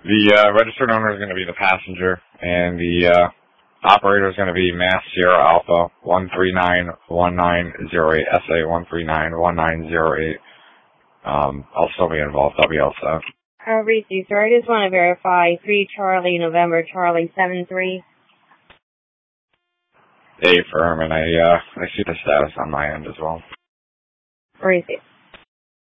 The registered owner is going to be the passenger, and the operator is going to be Mass Sierra Alpha 1391908, SA 1391908. I'll still be involved. I'll be all set. Receive, sir. I just want to verify 3 Charlie November Charlie 73. Affirm, and I see the status on my end as well. Receive.